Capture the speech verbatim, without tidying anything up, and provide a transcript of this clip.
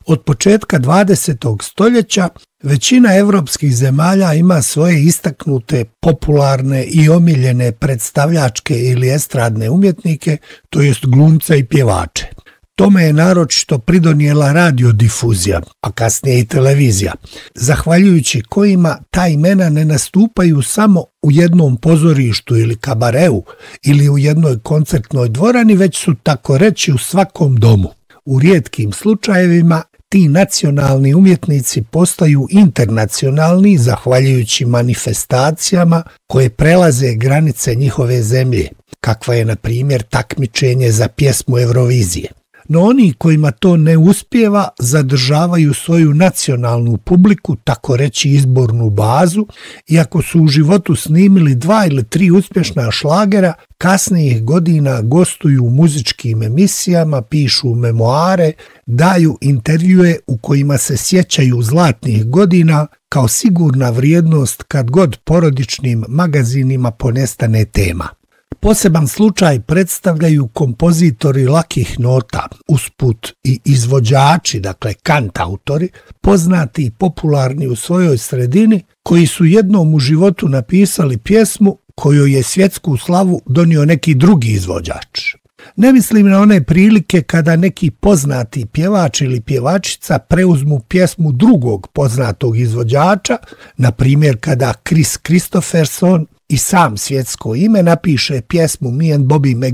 Od početka dvadesetog stoljeća većina evropskih zemalja ima svoje istaknute, popularne i omiljene predstavljačke ili estradne umjetnike, to jest glumce i pjevače. Tome je naročito pridonijela radiodifuzija, a kasnije i televizija, zahvaljujući kojima ta imena ne nastupaju samo u jednom pozorištu ili kabareu ili u jednoj koncertnoj dvorani, već su tako reći u svakom domu. U rijetkim slučajevima ti nacionalni umjetnici postaju internacionalni zahvaljujući manifestacijama koje prelaze granice njihove zemlje, kakva je na primjer takmičenje za pjesmu Eurovizije. No oni kojima to ne uspijeva zadržavaju svoju nacionalnu publiku, tako reći izbornu bazu, iako su u životu snimili dva ili tri uspješna šlagera, kasnijih godina gostuju u muzičkim emisijama, pišu memoare, daju intervjue u kojima se sjećaju zlatnih godina kao sigurna vrijednost kad god porodičnim magazinima ponestane tema. Poseban slučaj predstavljaju kompozitori lakih nota, usput i izvođači, dakle kantautori, poznati i popularni u svojoj sredini, koji su jednom u životu napisali pjesmu kojoj je svjetsku slavu donio neki drugi izvođač. Ne mislim na one prilike kada neki poznati pjevač ili pjevačica preuzmu pjesmu drugog poznatog izvođača, na primjer kada Kris Kristofferson i sam svjetsko ime napiše pjesmu Me and Bobby